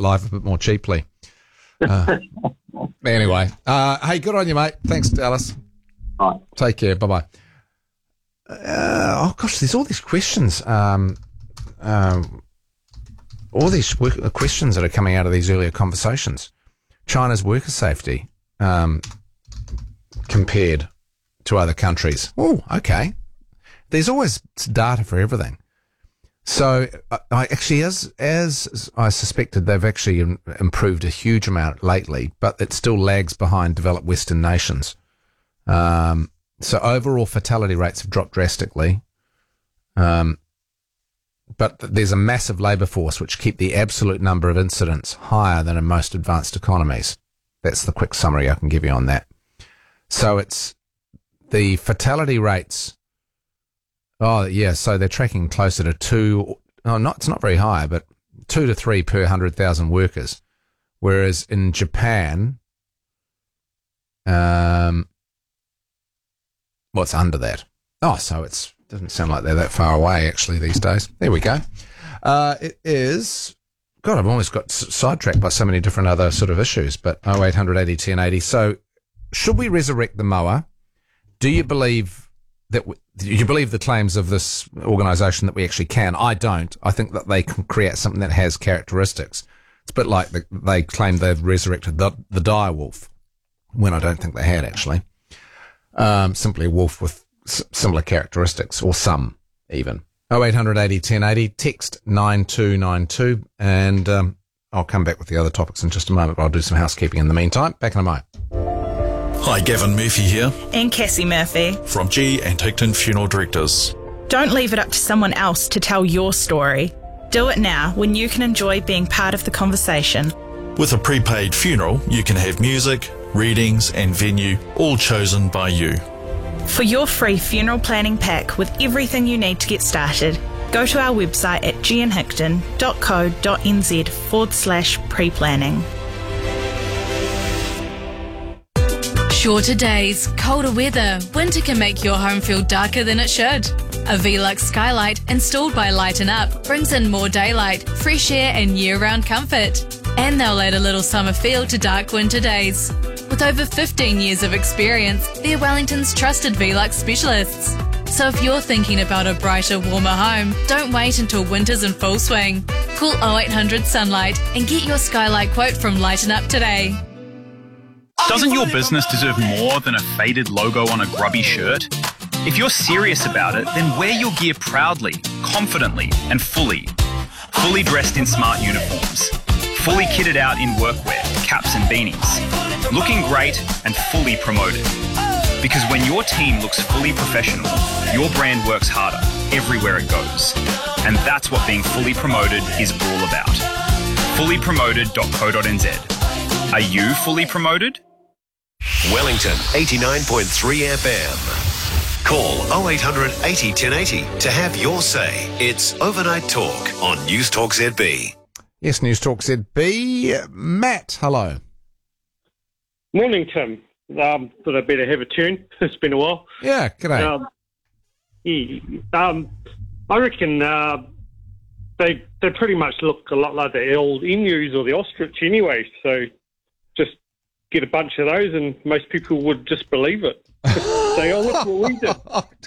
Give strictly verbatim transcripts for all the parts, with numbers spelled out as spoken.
life a bit more cheaply. Uh, anyway, uh, hey, good on you, mate. Thanks, Dallas. All right. Take care. Bye-bye. Uh, oh, gosh, there's all these questions. Um, um, all these work- questions that are coming out of these earlier conversations. China's worker safety um, compared to other countries. Oh, okay. There's always data for everything. So I, I actually, as as I suspected, they've actually im- improved a huge amount lately, but it still lags behind developed Western nations. Um, so overall fatality rates have dropped drastically. Um, but th- there's a massive labour force which keep the absolute number of incidents higher than in most advanced economies. That's the quick summary I can give you on that. So it's the fatality rates. Oh, yeah, so they're tracking closer to two, oh, not, it's not very high, but two to three per one hundred thousand workers. Whereas in Japan, um, what's under that? Oh, so it's doesn't sound like they're that far away, actually, these days. There we go. Uh, it is, God, I've almost got s- sidetracked by so many different other sort of issues, but oh eight hundred eighty ten eighty. So should we resurrect the mower? Do you believe that w- you believe the claims of this organisation that we actually can? I don't. I think that they can create something that has characteristics. It's a bit like the, they claim they've resurrected the, the dire wolf, when I don't think they had, actually. Um, simply a wolf with s- similar characteristics, or some, even. oh eight hundred eighty ten eighty, text nine two nine two, and um, I'll come back with the other topics in just a moment, but I'll do some housekeeping in the meantime. Back in a moment. Hi, Gavin Murphy here And Cassie Murphy. from G and Tigton Funeral Directors. Don't leave it up to someone else to tell your story. Do it now when you can enjoy being part of the conversation. With a prepaid funeral, you can have music, readings and venue all chosen by you. For your free funeral planning pack with everything you need to get started, go to our website at gianhickton.co.nz forward slash pre-planning. Shorter days, colder weather, winter can make your home feel darker than it should. A Velux skylight installed by Lighten Up brings in more daylight, fresh air and year-round comfort. And they'll add a little summer feel to dark winter days. With over fifteen years of experience, they're Wellington's trusted Velux specialists. So if you're thinking about a brighter, warmer home, don't wait until winter's in full swing. Call oh eight hundred Sunlight and get your skylight quote from Lighten Up today. Doesn't your business deserve more than a faded logo on a grubby shirt? If you're serious about it, then wear your gear proudly, confidently, and fully. Fully dressed in smart uniforms. Fully kitted out in workwear, caps and beanies. Looking great and fully promoted. Because when your team looks fully professional, your brand works harder everywhere it goes. And that's what being fully promoted is all about. fully promoted dot co dot n z. Are you fully promoted? Wellington eighty-nine point three F M. Call oh eight hundred eighty ten eighty to have your say. It's Overnight Talk on News Talk Z B. Yes, News Talk Z B. Matt, hello. Morning, Tim. Um, thought I'd better have a turn. It's been a while. Yeah, g'day. Um, yeah, um, I reckon uh, they they pretty much look a lot like the old emus or the ostrich anyway, so just get a bunch of those and most people would just believe it. Say, oh, look what we did.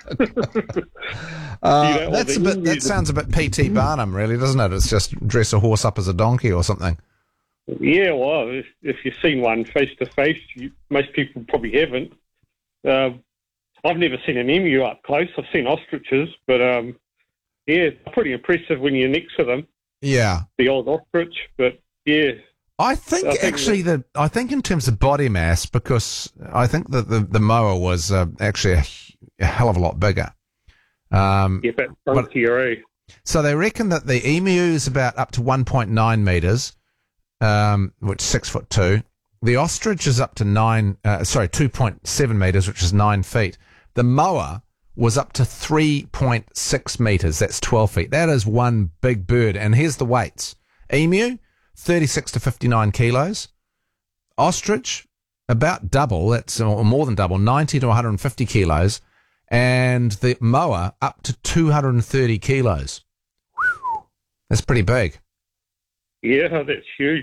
uh, You know, that's a or the bit. That emus. sounds a bit P T Barnum, really, doesn't it? It's just dress a horse up as a donkey or something. Yeah, well, if, if you've seen one face to face, you- most people probably haven't. Um, I've never seen an emu up close. I've seen ostriches, but um, yeah, it's pretty impressive when you're next to them. Yeah, The old ostrich, but yeah, I think, I think actually that I think in terms of body mass, because I think that the the moa was uh, actually a, a hell of a lot bigger. Um, yeah, but funkier, eh? So they reckon that the emu is about up to one point nine metres, um, which is six foot two. The ostrich is up to nine, uh, sorry, two point seven metres, which is nine feet. The moa was up to three point six metres. That's twelve feet. That is one big bird. And here's the weights. Emu, thirty-six to fifty-nine kilos. Ostrich, about double. That's or more than double, ninety to one hundred fifty kilos. And the moa up to two hundred thirty kilos. Whew. That's pretty big. Yeah, that's huge.